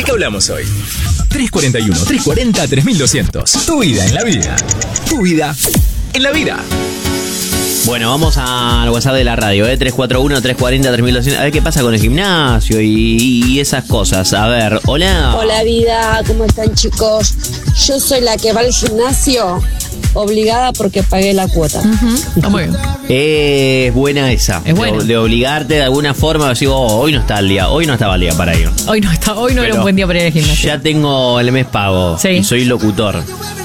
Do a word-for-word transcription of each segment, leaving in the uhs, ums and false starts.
¿De qué hablamos hoy? tres cuarenta y uno, tres cuarenta, tres mil doscientos. Tu vida en la vida. Tu vida en la vida. Bueno, vamos al WhatsApp de la radio, ¿eh? tres cuatro uno, tres cuarenta, tres mil doscientos. A ver qué pasa con el gimnasio y, y esas cosas. A ver, hola. Hola vida, ¿cómo están chicos? Yo soy la que va al gimnasio obligada porque pagué la cuota. Uh-huh. Está muy bien. Es buena esa. Es buena. De, de obligarte de alguna forma, decir, oh, hoy no está el día, hoy no estaba el día para ir. Hoy no está, hoy no Pero era un buen día para ir al gimnasio. Ya tengo el mes pago Sí. y soy locutor.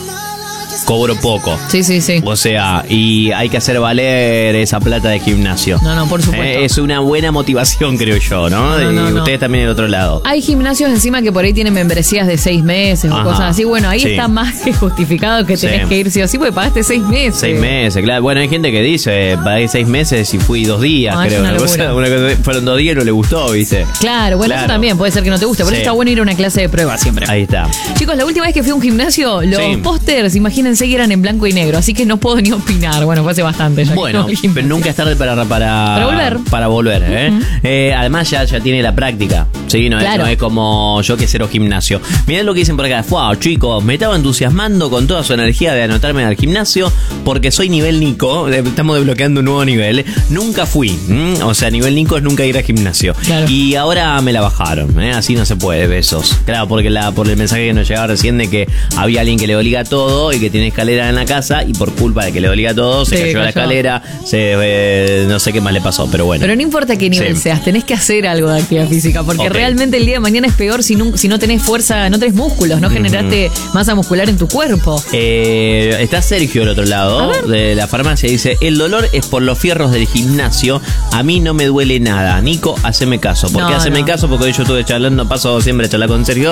Cobro poco. Sí, sí, sí. O sea, y hay que hacer valer esa plata de gimnasio. No, no, por supuesto. Eh, es una buena motivación, creo yo, ¿no? No, y no, no. ustedes también del otro lado. Hay gimnasios encima que por ahí tienen membresías de seis meses o Ajá. cosas así. Bueno, ahí Sí. está más que justificado que tenés Sí. que ir sí o sí porque pagaste seis meses. Seis meses, claro. Bueno, hay gente que dice, pagué seis meses y fui dos días, Ah, es creo. una Una cosa- locura. una cosa- fueron dos días y no le gustó, ¿viste? Claro, bueno, Claro. eso también puede ser que no te guste. Por Sí. eso está bueno ir a una clase de prueba siempre. Ahí está. Chicos, la última vez que fui a un gimnasio, los Sí. pósters, imagínense que eran en blanco y negro, así que no puedo ni opinar. Bueno, fue hace bastante ya. que Bueno, no voy al gimnasio. pero nunca es tarde para para, Para volver. Para volver, ¿eh? Eh, además ya, ya tiene la práctica. Sí, no, Claro. es, no es como yo que cero gimnasio. Mirá lo que dicen por acá. Wow, chicos, me estaba entusiasmando con toda su energía de anotarme al gimnasio porque soy nivel Nico. eh, Estamos desbloqueando un nuevo nivel. Nunca fui. ¿m? O sea, nivel Nico es nunca ir al gimnasio. Claro. Y ahora me la bajaron. ¿eh? Así no se puede, besos. Claro, porque la por el mensaje que nos llegaba recién de que había alguien que le obliga todo y que tiene escalera en la casa y por culpa de que le obliga todo se Sí, cayó a la cayó. escalera, se eh, no sé qué más le pasó, pero bueno. Pero no importa qué nivel Sí. seas, tenés que hacer algo de actividad física, porque Ok. realmente el día de mañana es peor si no, si no tenés fuerza, no tenés músculos, no generaste masa muscular en tu cuerpo. Eh, está Sergio del otro A lado ver. de la farmacia. Dice: el dolor es por los fierros del gimnasio. A mí no me duele nada. Nico, haceme caso. ¿Por qué No, haceme no. caso? Porque hoy yo estuve charlando, paso siempre a charlar con Sergio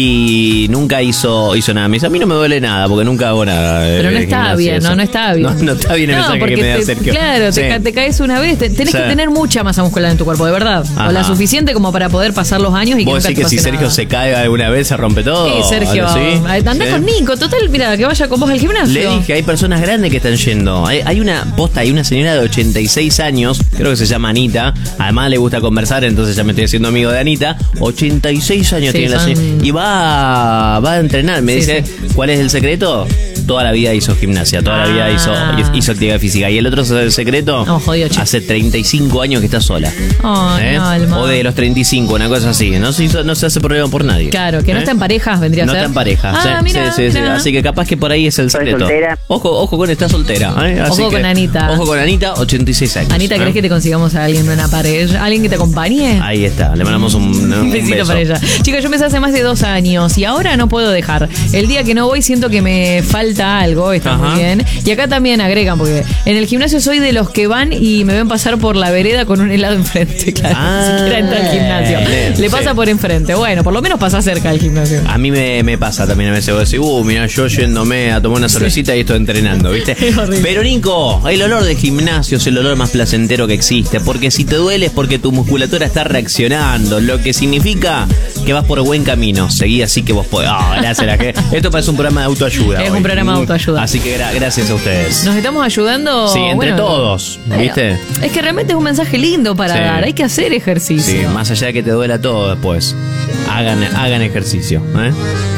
y nunca hizo, hizo nada. Me dice: a mí no me duele nada porque nunca hago nada. Pero eh, no en está gimnasio, bien, eso. no, no está bien. No, no está bien el No, mensaje porque que me da te- Sergio. Claro, Sí. te, ca- te caes una vez, te- tenés Sí. que tener mucha masa muscular en tu cuerpo, de verdad. Ajá. O la suficiente como para poder pasar los años y que ¿Vos nunca decís te que si pase Sergio nada. se cae alguna vez se rompe todo? Sí, Sergio, ¿Sí? anda ¿Sí? con Nico, total, mira, que vaya con vos al gimnasio. Le dije, hay personas grandes que están yendo. Hay, hay una posta, hay una señora de ochenta y seis años, creo que se llama Anita. Además le gusta conversar, entonces ya me estoy haciendo amigo de Anita. ochenta y seis años Sí, tiene la son- señora. Y va, va a entrenar. Me Sí, dice, cuál es el secreto? Toda la vida hizo gimnasia, toda la vida hizo, Ah. hizo actividad física. ¿Y el otro secreto? No, jodido, chico. Hace treinta y cinco años que está sola. Ay, ¿Eh? alma. O de los treinta y cinco, una cosa así. No se, hizo- no se hace problema por nadie. Claro, que no ¿Eh? está en pareja, vendría No a ser. está en pareja. Ah, sí, mira, sí, sí, sí. mira. Así que capaz que por ahí es el Soy secreto. soltera. Ojo, ojo con esta soltera. ¿eh? Así Ojo que- con Anita. Ojo con Anita, ochenta y seis años. Anita, ¿eh? ¿crees que te consigamos a alguien en una pared? ¿Alguien que te acompañe? Ahí está, le mandamos un, un Un besito beso. para ella. Chicos, yo empecé hace más de dos años y ahora no puedo dejar. El día que no voy siento que me falta algo, está Ajá. muy bien. Y acá también agregan, porque en el gimnasio soy de los que van y me ven pasar por la vereda con un helado enfrente, claro. Ah, ni siquiera entra al gimnasio. bien, Le sí. pasa por enfrente. Bueno, por lo menos pasa cerca del gimnasio. A mí me, me pasa también a veces. Vos decís, uh, mira, yo yéndome a tomar una cervecita y estoy entrenando, ¿viste? Es horrible. Pero Nico, el olor del gimnasio es el olor más placentero que existe. Porque si te duele es porque tu musculatura está reaccionando. Lo que significa que vas por buen camino. Seguí así que vos podés. Ah, gracias. La que... Esto parece un programa de autoayuda. Es hoy. un programa de autoayuda. Así que gra- gracias a ustedes. Nos estamos ayudando. Sí, entre bueno, todos, bueno, ¿viste? Es que realmente es un mensaje lindo para Sí. dar. Hay que hacer ejercicio. Sí, más allá de que te duela todo después. Hagan, hagan ejercicio. ¿eh?